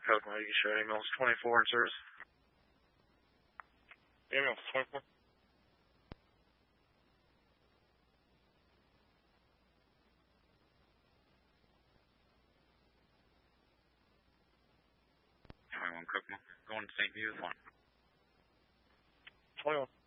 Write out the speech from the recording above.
Kokomo, you can show ambulance 24 in service. Ambulance 24. Kokomo, going to St. View with 1. 21.